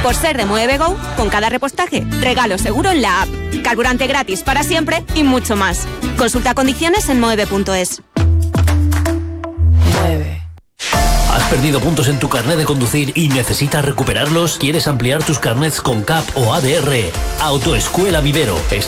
Por ser de Moeve Go, con cada repostaje, regalo seguro en la app, carburante gratis para siempre y mucho más. Consulta condiciones en moeve.es. ¿Has perdido puntos en tu carnet de conducir y necesitas recuperarlos? ¿Quieres ampliar tus carnets con CAP o ADR? Autoescuela Vivero.